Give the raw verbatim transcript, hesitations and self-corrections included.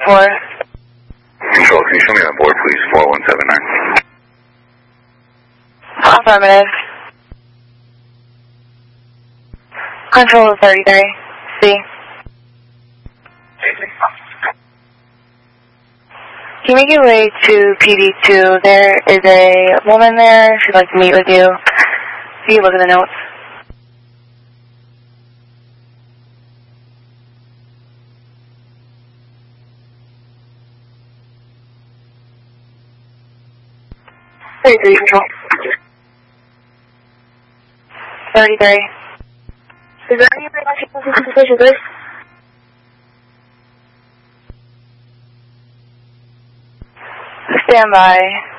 four. Control, can you show me that board, please? four one seven nine. Affirmative. Control thirty-three. C. Can you make your way to P D two? There is a woman there. She'd like to meet with you. You can look at the notes. thirty-three, control. thirty-three. Is there any other suspicious list? Stand by.